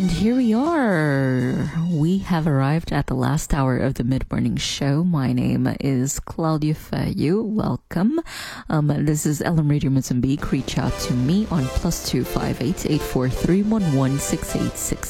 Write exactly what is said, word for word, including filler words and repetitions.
And here we are. We have arrived at the last hour of the mid-morning show. My name is Claudia Fayu. Welcome. Um, this is L M Radio Mozambique. Reach out to me on plus two five eight eight four three one one six eight six